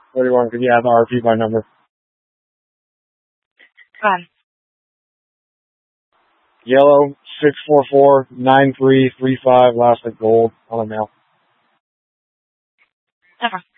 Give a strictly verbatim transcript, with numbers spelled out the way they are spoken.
thirty-one, could you have the repeat my number? Go on. Yellow, six four four, nine three three five, last at gold on the mail. Never.